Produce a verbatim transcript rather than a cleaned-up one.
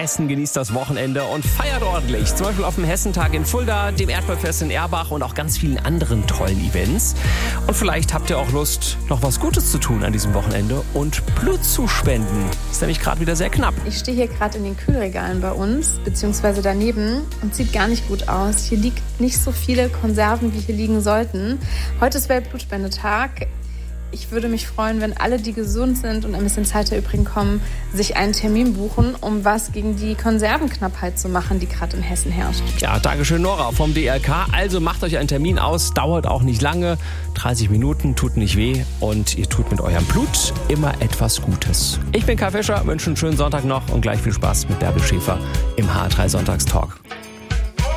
Essen, genießt das Wochenende und feiert ordentlich. Zum Beispiel auf dem Hessentag in Fulda, dem Erdbeerfest in Erbach und auch ganz vielen anderen tollen Events. Und vielleicht habt ihr auch Lust, noch was Gutes zu tun an diesem Wochenende und Blut zu spenden. Ist nämlich gerade wieder sehr knapp. Ich stehe hier gerade in den Kühlregalen bei uns, beziehungsweise daneben, und sieht gar nicht gut aus. Hier liegt nicht so viele Konserven, wie hier liegen sollten. Heute ist Weltblutspendetag. Ich würde mich freuen, wenn alle, die gesund sind und ein bisschen Zeit erübrigen kommen, sich einen Termin buchen, um was gegen die Konservenknappheit zu machen, die gerade in Hessen herrscht. Ja, Dankeschön Nora vom D L K. Also macht euch einen Termin aus, dauert auch nicht lange. dreißig Minuten, tut nicht weh und ihr tut mit eurem Blut immer etwas Gutes. Ich bin Kai Fischer, wünsche einen schönen Sonntag noch und gleich viel Spaß mit Bärbel Schäfer im H R drei Sonntagstalk.